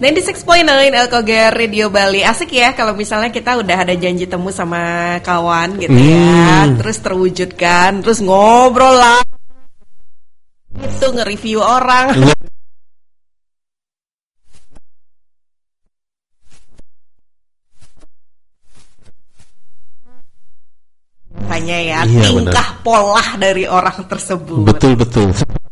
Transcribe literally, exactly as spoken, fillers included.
sembilan puluh enam titik nol L K G R Radio Bali. Asik ya kalau misalnya kita udah ada janji temu sama kawan gitu hmm. ya, terus terwujudkan, terus ngobrol lah, itu nge-review orang. Hanya ya, iya, tingkah benar. pola dari orang tersebut. Betul betul.